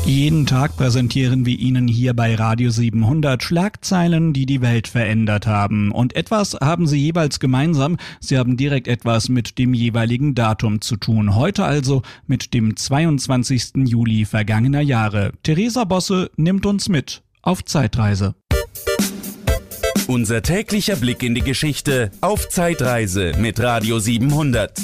Jeden Tag präsentieren wir Ihnen hier bei Radio 700 Schlagzeilen, die die Welt verändert haben. Und etwas haben sie jeweils gemeinsam. Sie haben direkt etwas mit dem jeweiligen Datum zu tun. Heute also mit dem 22. Juli vergangener Jahre. Theresa Bosse nimmt uns mit auf Zeitreise. Unser täglicher Blick in die Geschichte auf Zeitreise mit Radio 700.